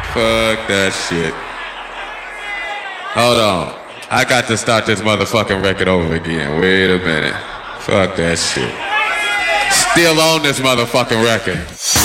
Fuck that shit. Hold on. I got to start this motherfucking record over again. Wait a minute. Fuck that shit. Still on this motherfucking record.